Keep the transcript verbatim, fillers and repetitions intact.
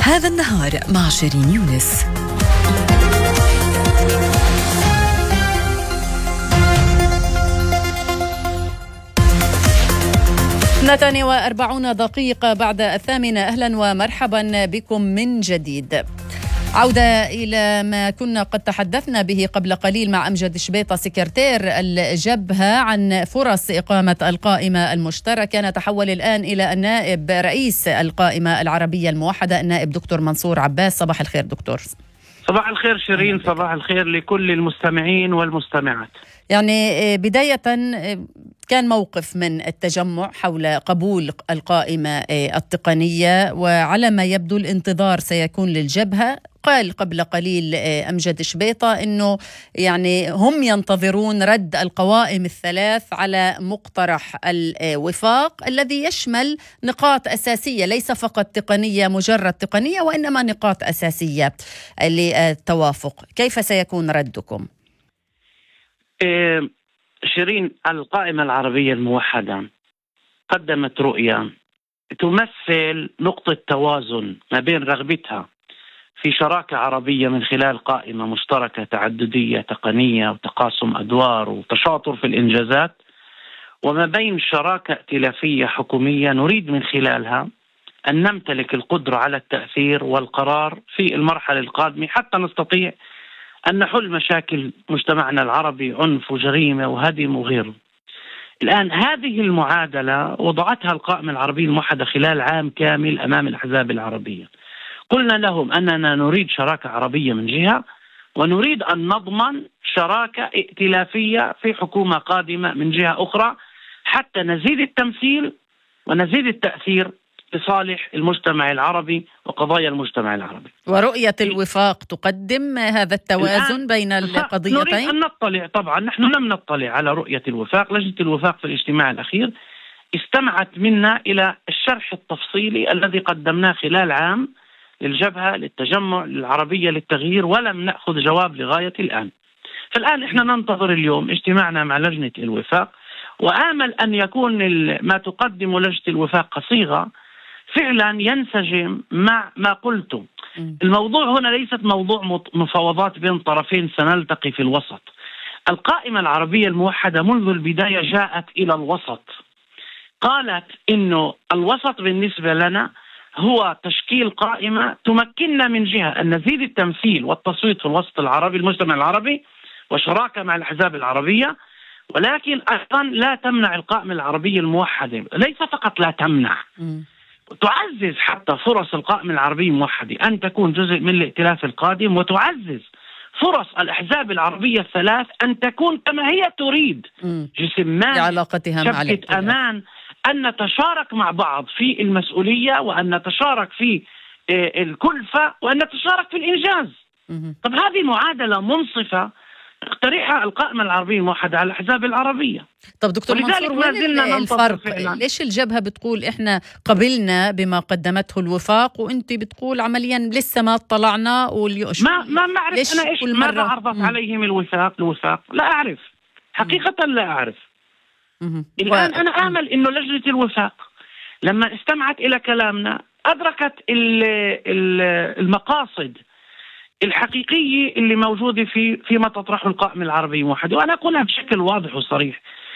هذا النهار مع شيرين يونس. اثنتان وأربعون دقيقة بعد الثامنة. أهلا ومرحبا بكم من جديد. عودة إلى ما كنا قد تحدثنا به قبل قليل مع أمجد شبيطة سكرتير الجبهة عن فرص إقامة القائمة المشتركة. نتحول الآن إلى النائب رئيس القائمة العربية الموحدة النائب دكتور منصور عباس. صباح الخير دكتور. صباح الخير شيرين، صباح الخير لكل المستمعين والمستمعات. يعني بداية كان موقف من التجمع حول قبول القائمة التقنية، وعلى ما يبدو الانتظار سيكون للجبهة. قال قبل قليل أمجد شبيطة أنه يعني هم ينتظرون رد القوائم الثلاث على مقترح الوفاق الذي يشمل نقاط أساسية، ليس فقط تقنية مجرد تقنية، وإنما نقاط أساسية للتوافق. كيف سيكون ردكم؟ إيه شيرين، القائمة العربية الموحدة قدمت رؤية تمثل نقطة توازن ما بين رغبتها في شراكة عربية من خلال قائمة مشتركة تعددية تقنية وتقاسم أدوار وتشاطر في الإنجازات، وما بين شراكة ائتلافية حكومية نريد من خلالها أن نمتلك القدرة على التأثير والقرار في المرحلة القادمة حتى نستطيع أن نحل مشاكل مجتمعنا العربي، عنف وجريمة وهدم وغيره. الآن هذه المعادلة وضعتها القائمة العربية الموحدة خلال عام كامل أمام الأحزاب العربية. قلنا لهم أننا نريد شراكة عربية من جهة، ونريد أن نضمن شراكة ائتلافية في حكومة قادمة من جهة أخرى، حتى نزيد التمثيل ونزيد التأثير لصالح المجتمع العربي وقضايا المجتمع العربي. ورؤية الوفاق تقدم هذا التوازن بين القضيتين. نريد أن نطلع، طبعا نحن لم نطلع على رؤية الوفاق. لجنة الوفاق في الاجتماع الأخير استمعت منا إلى الشرح التفصيلي الذي قدمناه خلال عام للجبهة للتجمع للعربية للتغيير، ولم نأخذ جواب لغاية الآن. فالآن إحنا ننتظر اليوم اجتماعنا مع لجنة الوفاق، وآمل أن يكون ما تقدم لجنة الوفاق كصيغة فعلا ينسجم مع ما قلته. الموضوع هنا ليست موضوع مفاوضات بين طرفين سنلتقي في الوسط. القائمة العربية الموحدة منذ البداية جاءت إلى الوسط، قالت إنه الوسط بالنسبة لنا هو تشكيل قائمة تمكننا من جهة أن نزيد التمثيل والتصويت في الوسط العربي المجتمع العربي وشراكة مع الأحزاب العربية، ولكن أيضا لا تمنع القائمة العربية الموحدة، ليس فقط لا تمنع، تعزز حتى فرص القائمة العربية الموحدة أن تكون جزء من الائتلاف القادم، وتعزز فرص الأحزاب العربية الثلاث أن تكون كما هي تريد، جسم مانع، شبكة أمان، أن نتشارك مع بعض في المسؤولية، وأن نتشارك في الكلفة، وأن نتشارك في الإنجاز. طب هذه معادلة منصفة تقترحها القائمة العربية الموحدة على الأحزاب العربية. طب دكتور منصور، وين الفرق؟ ليش الجبهة بتقول إحنا قبلنا بما قدمته الوفاق، وأنت بتقول عمليا لسه ما اطلعنا واليوش؟ ما ما ما أعرف أنا إيش ماذا عرضت عليهم الوفاق الوفاق لا أعرف حقيقة، لا أعرف. الآن أنا آمل إنه لجنة الوفاق لما استمعت إلى كلامنا أدركت المقاصد الحقيقية اللي موجودة في فيما تطرحه القائمة العربية الموحدة، وأنا أقولها بشكل واضح وصريح.